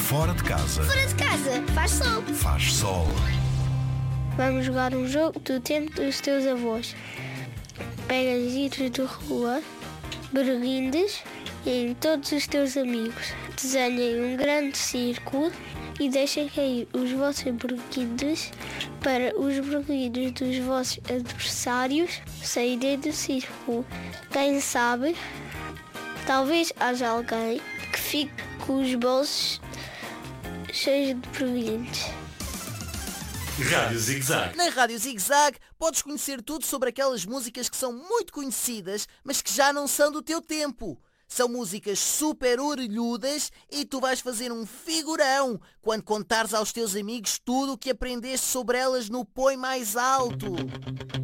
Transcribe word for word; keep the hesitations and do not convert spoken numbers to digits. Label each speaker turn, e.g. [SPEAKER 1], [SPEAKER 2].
[SPEAKER 1] Fora de casa.
[SPEAKER 2] Fora de casa, faz sol.
[SPEAKER 1] Faz sol.
[SPEAKER 3] Vamos jogar um jogo do tempo dos teus avós. Pegas litros de rua, berguindes em todos os teus amigos. Desenhem um grande círculo e deixem cair os vossos berguindes para os berguindes dos vossos adversários saírem do círculo. Quem sabe, talvez haja alguém que fique com os bolsos cheios de berguindes.
[SPEAKER 4] Rádio Zig Zag.
[SPEAKER 5] Na Rádio Zig Zag podes conhecer tudo sobre aquelas músicas que são muito conhecidas, mas que já não são do teu tempo. São músicas super orelhudas e tu vais fazer um figurão quando contares aos teus amigos tudo o que aprendeste sobre elas no Põe Mais Alto.